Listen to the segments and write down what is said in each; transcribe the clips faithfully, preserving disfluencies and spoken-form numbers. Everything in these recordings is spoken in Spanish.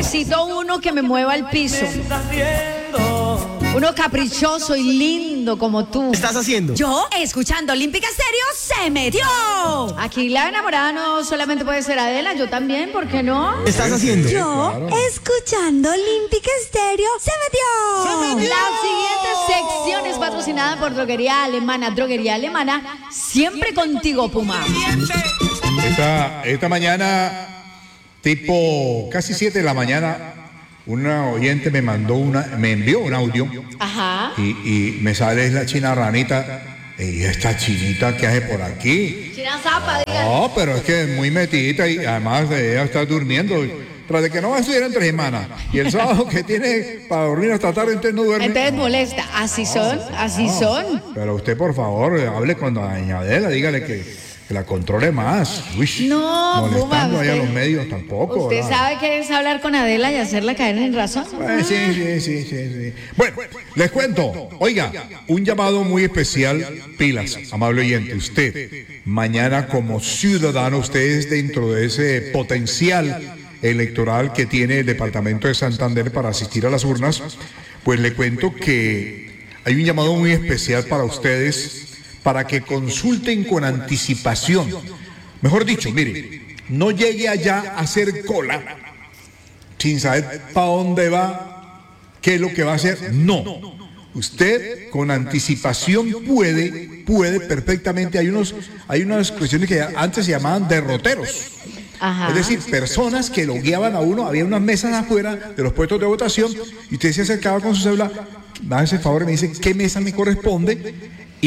necesito uno que me mueva el piso. Uno caprichoso y lindo como tú. ¿Qué estás haciendo? Yo, escuchando Olímpica Estéreo, se metió. Aquí la enamorada no solamente puede ser Adela, yo también, ¿por qué no? ¿Qué estás haciendo? Yo, claro. escuchando Olímpica Estéreo, se metió. La siguiente sección es patrocinada por Droguería Alemana. Droguería Alemana, siempre contigo, Puma. Esta, esta mañana, tipo casi siete de la mañana, una oyente me mandó una, me envió un audio. Ajá. Y, y me sale la china ranita. Y esta chinita que hace por aquí. China Zapa, diga. No, pero es que es muy metidita y además ella está durmiendo. Tras de que no va a estudiar entre semanas. Y el sábado que tiene para dormir hasta tarde, entonces no duerme. Entonces molesta. Así son, así son. Pero usted, por favor, hable con doña Adela, dígale que, que la controle más. Uy, No, molestando Puma, ahí a usted- los medios tampoco. Usted ¿verdad? sabe que es hablar con Adela y hacerla caer en razón. Pues sí, sí, sí, sí, sí. Bueno, les cuento. Oiga, un llamado muy especial, pilas, amable oyente. Usted, mañana como ciudadano, usted es dentro de ese potencial electoral que tiene el departamento de Santander para asistir a las urnas. Pues le cuento que hay un llamado muy especial para ustedes para que consulten con anticipación. Mejor dicho, mire, no llegue allá a hacer cola sin saber para dónde va, qué es lo que va a hacer. No. Usted con anticipación puede, puede perfectamente. Hay unos, hay unas cuestiones que antes se llamaban derroteros. Ajá. Es decir, personas que lo guiaban a uno, había unas mesas afuera de los puestos de votación y usted se acercaba con su cédula, me hace el favor y me dice qué mesa me corresponde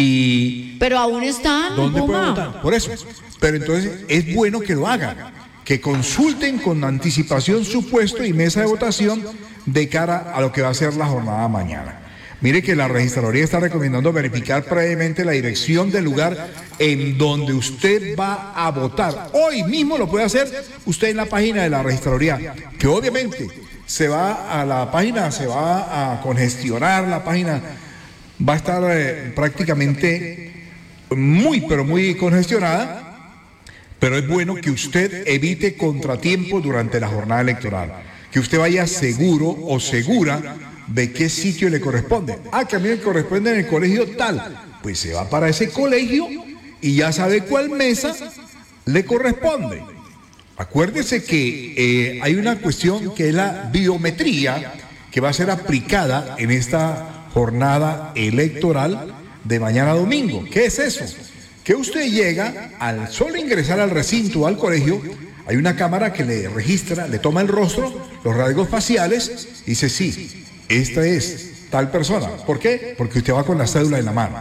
y Pero aún están, dónde puedo Puma. votar. Por eso. Pero entonces es bueno que lo hagan, que consulten con anticipación su puesto y mesa de votación de cara a lo que va a ser la jornada mañana. Mire que la registraduría está recomendando verificar previamente la dirección del lugar en donde usted va a votar. Hoy mismo lo puede hacer usted en la página de la registraduría, que obviamente se va a la página, se va a congestionar la página, va a estar eh, prácticamente muy, pero muy congestionada, pero es bueno que usted evite contratiempos durante la jornada electoral, que usted vaya seguro o segura de qué sitio le corresponde. Ah, que a mí me corresponde en el colegio tal. Pues se va para ese colegio y ya sabe cuál mesa le corresponde. Acuérdese que eh, hay una cuestión que es la biometría que va a ser aplicada en esta jornada electoral de mañana domingo. ¿Qué es eso? Que usted llega, al solo ingresar al recinto o al colegio, hay una cámara que le registra, le toma el rostro, los rasgos faciales y dice sí. Esta es tal persona. ¿Por qué? Porque usted va con la cédula en la mano.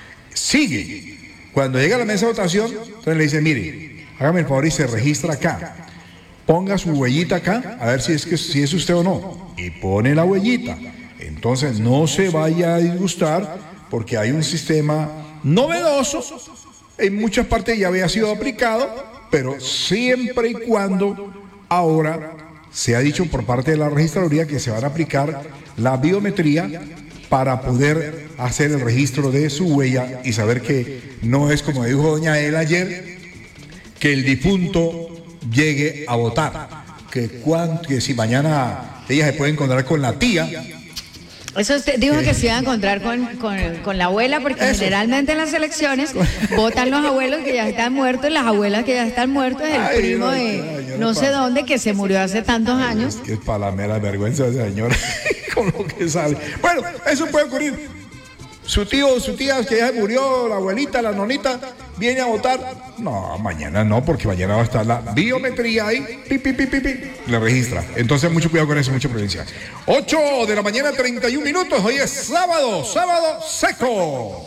Sigue. Cuando llega a la mesa de votación, entonces le dice, mire, hágame el favor y se registra acá. Ponga su huellita acá, a ver si es, que, si es usted o no. Y pone la huellita. Entonces no se vaya a disgustar porque hay un sistema novedoso. En muchas partes ya había sido aplicado, pero siempre y cuando ahora se ha dicho por parte de la registraduría que se van a aplicar la biometría para poder hacer el registro de su huella y saber que no es como dijo doña Ela ayer, que el difunto llegue a votar, que, cuando, que si mañana ella se puede encontrar con la tía. Eso usted dijo que se iba a encontrar con, con, con la abuela, porque Eso. generalmente en las elecciones votan los abuelos que ya están muertos y las abuelas que ya están muertos, el Ay, primo no, de no, yo no no sé puedo. dónde que se murió hace tantos años. Que es para la mera vergüenza de esa señora con lo que sale. Bueno, eso puede ocurrir. Su tío, su tía que ya murió, la abuelita, la nonita, viene a votar. No, mañana no, porque mañana va a estar la biometría ahí, pi, pi, pi, pi, pi, le registra. Entonces, mucho cuidado con eso, mucha prudencia. ocho de la mañana, treinta y un minutos. Hoy es sábado, sábado seco.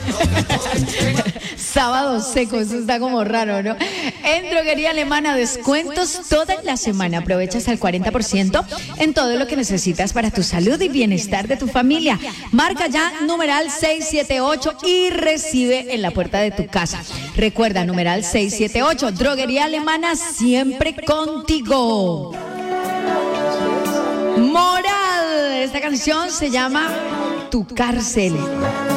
Sábado seco, eso está como raro, ¿no? En Droguería Alemana, descuentos toda la semana. Aprovechas al cuarenta por ciento en todo lo que necesitas para tu salud y bienestar de tu familia. Marca ya numeral seiscientos setenta y ocho y recibe en la puerta de tu casa. Recuerda, numeral seiscientos setenta y ocho. Droguería Alemana, siempre contigo. Moral, esta canción se llama Tu Cárcel.